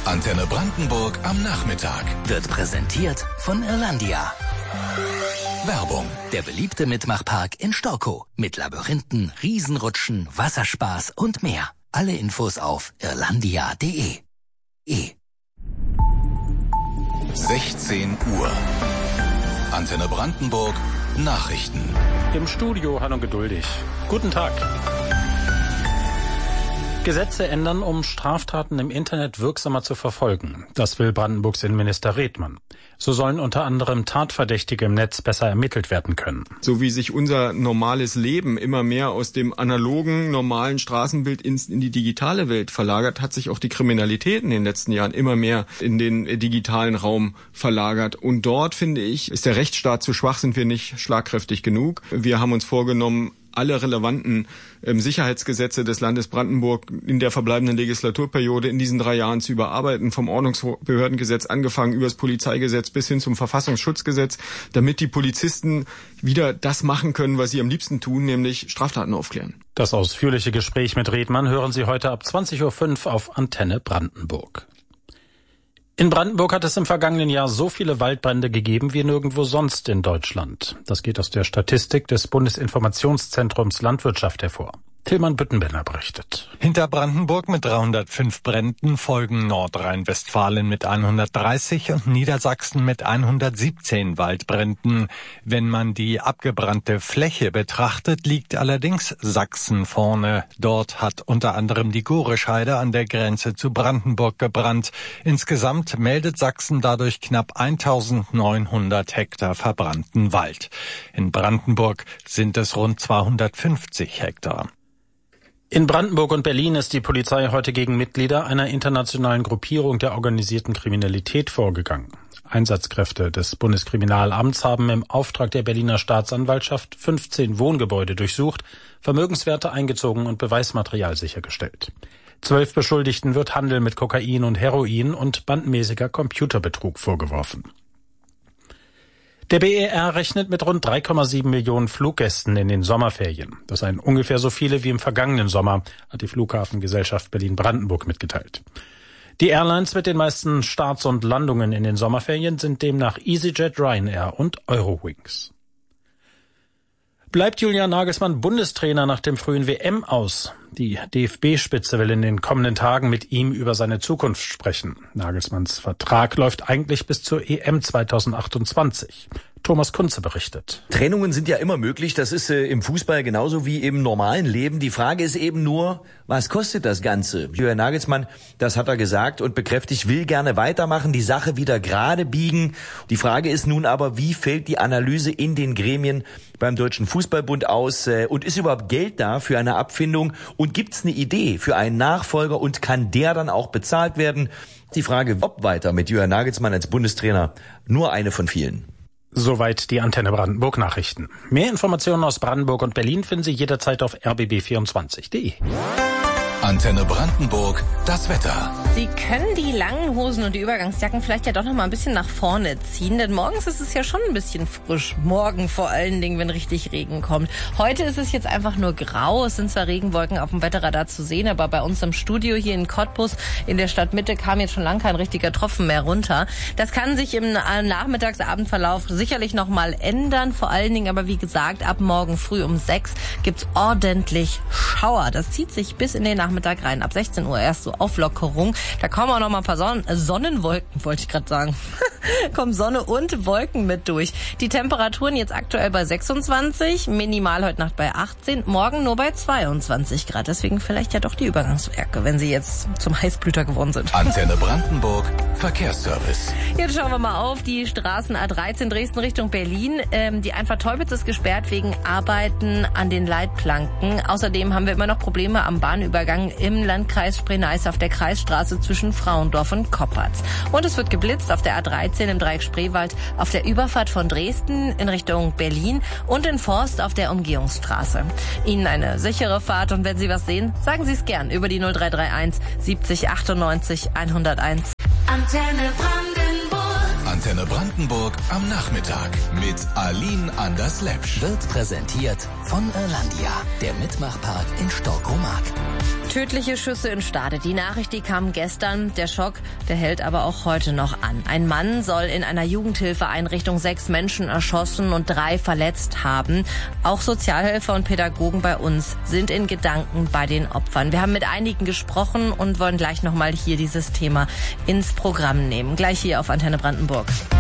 Antenne Brandenburg am Nachmittag. Wird präsentiert von Irlandia. Werbung. Der beliebte Mitmachpark in Storkow. Mit Labyrinthen, Riesenrutschen, Wasserspaß und mehr. Alle Infos auf irlandia.de. 16 Uhr. Antenne Brandenburg. Nachrichten. Im Studio Hanno Geduldig. Guten Tag. Gesetze ändern, um Straftaten im Internet wirksamer zu verfolgen. Das will Brandenburgs Innenminister Redmann. So sollen unter anderem Tatverdächtige im Netz besser ermittelt werden können. So wie sich unser normales Leben immer mehr aus dem analogen, normalen Straßenbild in die digitale Welt verlagert, hat sich auch die Kriminalität in den letzten Jahren immer mehr in den digitalen Raum verlagert. Und dort, finde ich, ist der Rechtsstaat zu schwach, sind wir nicht schlagkräftig genug. Wir haben uns vorgenommen, alle relevanten Sicherheitsgesetze des Landes Brandenburg in der verbleibenden Legislaturperiode in diesen 3 Jahren zu überarbeiten, vom Ordnungsbehördengesetz angefangen über das Polizeigesetz bis hin zum Verfassungsschutzgesetz, damit die Polizisten wieder das machen können, was sie am liebsten tun, nämlich Straftaten aufklären. Das ausführliche Gespräch mit Redmann hören Sie heute ab 20.05 Uhr auf Antenne Brandenburg. In Brandenburg hat es im vergangenen Jahr so viele Waldbrände gegeben wie nirgendwo sonst in Deutschland. Das geht aus der Statistik des Bundesinformationszentrums Landwirtschaft hervor. Tillmann Büttenbender berichtet. Hinter Brandenburg mit 305 Bränden folgen Nordrhein-Westfalen mit 130 und Niedersachsen mit 117 Waldbränden. Wenn man die abgebrannte Fläche betrachtet, liegt allerdings Sachsen vorne. Dort hat unter anderem die Gorescheide an der Grenze zu Brandenburg gebrannt. Insgesamt meldet Sachsen dadurch knapp 1900 Hektar verbrannten Wald. In Brandenburg sind es rund 250 Hektar. In Brandenburg und Berlin ist die Polizei heute gegen Mitglieder einer internationalen Gruppierung der organisierten Kriminalität vorgegangen. Einsatzkräfte des Bundeskriminalamts haben im Auftrag der Berliner Staatsanwaltschaft 15 Wohngebäude durchsucht, Vermögenswerte eingezogen und Beweismaterial sichergestellt. 12 Beschuldigten wird Handel mit Kokain und Heroin und bandmäßiger Computerbetrug vorgeworfen. Der BER rechnet mit rund 3,7 Millionen Fluggästen in den Sommerferien. Das seien ungefähr so viele wie im vergangenen Sommer, hat die Flughafengesellschaft Berlin-Brandenburg mitgeteilt. Die Airlines mit den meisten Starts und Landungen in den Sommerferien sind demnach EasyJet, Ryanair und Eurowings. Bleibt Julian Nagelsmann Bundestrainer nach dem frühen WM aus? Die DFB-Spitze will in den kommenden Tagen mit ihm über seine Zukunft sprechen. Nagelsmanns Vertrag läuft eigentlich bis zur EM 2028. Thomas Kunze berichtet. Trennungen sind ja immer möglich, das ist im Fußball genauso wie im normalen Leben. Die Frage ist eben nur, was kostet das Ganze? Julian Nagelsmann, das hat er gesagt und bekräftigt, will gerne weitermachen, die Sache wieder gerade biegen. Die Frage ist nun aber, wie fällt die Analyse in den Gremien beim Deutschen Fußballbund aus und ist überhaupt Geld da für eine Abfindung und gibt's eine Idee für einen Nachfolger und kann der dann auch bezahlt werden? Die Frage, ob weiter mit Julian Nagelsmann als Bundestrainer, nur eine von vielen. Soweit die Antenne Brandenburg Nachrichten. Mehr Informationen aus Brandenburg und Berlin finden Sie jederzeit auf rbb24.de. Antenne Brandenburg, das Wetter. Sie können die langen Hosen und die Übergangsjacken vielleicht ja doch noch mal ein bisschen nach vorne ziehen, denn morgens ist es ja schon ein bisschen frisch. Morgen vor allen Dingen, wenn richtig Regen kommt. Heute ist es jetzt einfach nur grau. Es sind zwar Regenwolken auf dem Wetterradar zu sehen, aber bei uns im Studio hier in Cottbus in der Stadtmitte kam jetzt schon lange kein richtiger Tropfen mehr runter. Das kann sich im Nachmittagsabendverlauf sicherlich noch mal ändern. Vor allen Dingen aber, wie gesagt, ab morgen früh um 6 gibt's ordentlich Schauer. Das zieht sich bis in den Nachmittag rein. Ab 16 Uhr erst so Auflockerung. Da kommen auch noch mal ein paar Sonnenwolken, wollte ich gerade sagen. Kommen Sonne und Wolken mit durch. Die Temperaturen jetzt aktuell bei 26, minimal heute Nacht bei 18, morgen nur bei 22 Grad. Deswegen vielleicht ja doch die Übergangswerke, wenn sie jetzt zum Heißblüter geworden sind. Antenne Brandenburg, Verkehrsservice. Jetzt schauen wir mal auf die Straßen A13 Dresden Richtung Berlin. Die Einfahrt Teupitz ist gesperrt wegen Arbeiten an den Leitplanken. Außerdem haben wir immer noch Probleme am Bahnübergang im Landkreis Spree-Neiße auf der Kreisstraße zwischen Frauendorf und Koppertz. Und es wird geblitzt auf der A13 im Dreieck Spreewald, auf der Überfahrt von Dresden in Richtung Berlin und in Forst auf der Umgehungsstraße. Ihnen eine sichere Fahrt und wenn Sie was sehen, sagen Sie es gern über die 0331 70 98 101. Antenne Brandenburg. Antenne Brandenburg am Nachmittag mit Aline Anders-Lepsch. Wird präsentiert von Irlandia, der Mitmachpark in Storkow-Mark. Tödliche Schüsse in Stade. Die Nachricht, die kam gestern. Der Schock, der hält aber auch heute noch an. Ein Mann soll in einer Jugendhilfeeinrichtung 6 Menschen erschossen und 3 verletzt haben. Auch Sozialhelfer und Pädagogen bei uns sind in Gedanken bei den Opfern. Wir haben mit einigen gesprochen und wollen gleich nochmal hier dieses Thema ins Programm nehmen. Gleich hier auf Antenne Brandenburg.